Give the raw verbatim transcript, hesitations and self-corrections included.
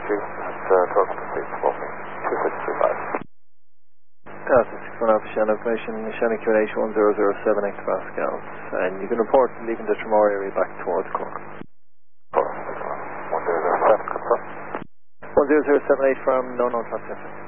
Apology, it's uh, twelve six four two six three five. Delta six one Alpha Shannon information, Shannon Q N H one zero zero seven hectopascals, and you can report leaving the Tremor area back towards Cork. one zero zero seven, confirm. one zero zero seven eight from no known transmission.